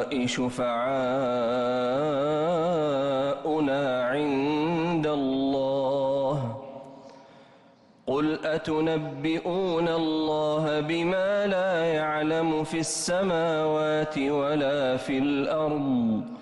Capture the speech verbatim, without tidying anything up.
شفعاؤنا عند الله قل أتنبئون الله بما لا يعلم في السماوات ولا في الأرض